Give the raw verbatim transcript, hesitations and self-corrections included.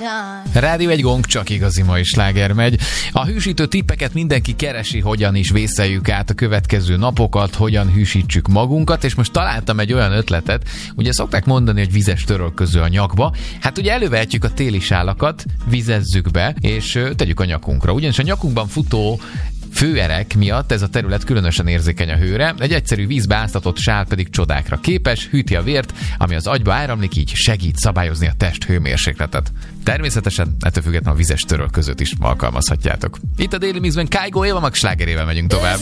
Rádió egy gong, csak igazi mai sláger megy. A hűsítő tippeket mindenki keresi, hogyan is vészeljük át a következő napokat, hogyan hűsítsük magunkat, és most találtam egy olyan ötletet, ugye szokták mondani, hogy vizes törölköző a nyakba, hát ugye elővehetjük a téli sálakat, vizezzük be, és tegyük a nyakunkra, ugyanis a nyakunkban futó főerek miatt ez a terület különösen érzékeny a hőre, egy egyszerű vízbe áztatott sál pedig csodákra képes, hűti a vért, ami az agyba áramlik, így segít szabályozni a test hőmérsékletet. Természetesen ettől függetlenül a vizes törölközőt is alkalmazhatjátok. Itt a Daily Mixben Kygo Éva Max slágerével megyünk tovább.